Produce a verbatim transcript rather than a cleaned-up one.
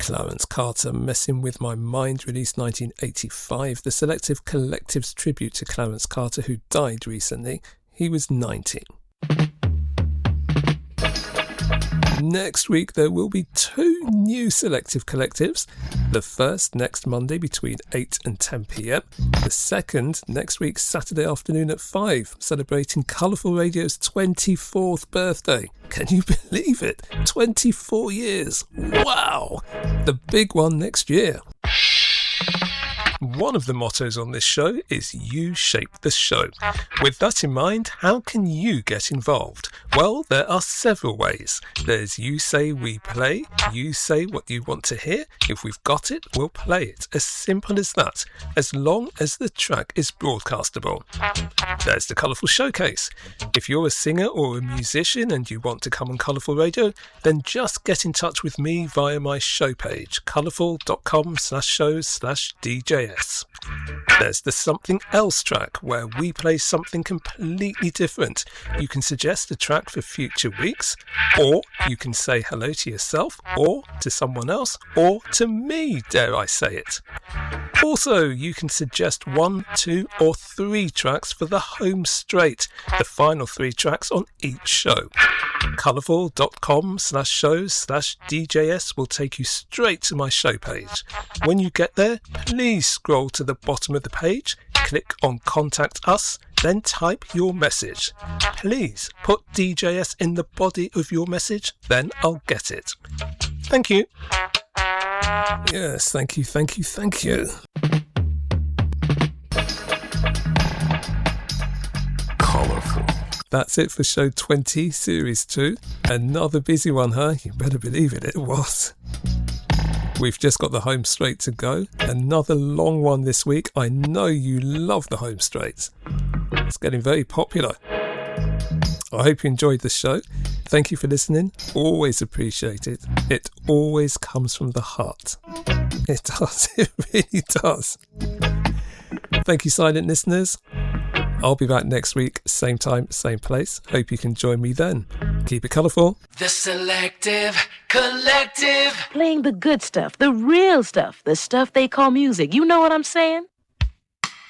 Clarence Carter, Messing With My Mind, released nineteen eighty-five. The Selective Collective's tribute to Clarence Carter, who died recently. He was ninety. Next week there will be two new Selective Collectives. The first next Monday between eight and ten p.m. The second next week Saturday afternoon at five, celebrating Colourful Radio's twenty-fourth birthday. Can you believe it? twenty-four years. Wow! The big one next year. One of the mottos on this show is You Shape the Show. With that in mind, how can you get involved? Well, there are several ways. There's You Say We Play. You say what you want to hear. If we've got it, we'll play it. As simple as that, as long as the track is broadcastable. There's the Colourful Showcase. If you're a singer or a musician and you want to come on Colourful Radio, then just get in touch with me via my show page, colourful.com slash shows slash DJS. There's the Something Else track, where we play something completely different. You can suggest a track for future weeks, or you can say hello to yourself, or to someone else, or to me, dare I say it. Also, you can suggest one, two, or three tracks for the home straight, the final three tracks on each show. Colourful.com slash shows slash DJS will take you straight to my show page. When you get there, please scroll to the bottom of the page, click on Contact Us, then type your message. Please put D J S in the body of your message, then I'll get it. Thank you. Yes, thank you, thank you, thank you. Colourful. That's it for show twenty, series two. Another busy one, huh? You better believe it, it was. We've just got the home straight to go. Another long one this week. I know you love the home straights. It's getting very popular. I hope you enjoyed the show. Thank you for listening. Always appreciate it. It always comes from the heart. It does. It really does. Thank you, silent listeners. I'll be back next week, same time, same place. Hope you can join me then. Keep it colourful. The Selective Collective. Playing the good stuff, the real stuff, the stuff they call music. You know what I'm saying?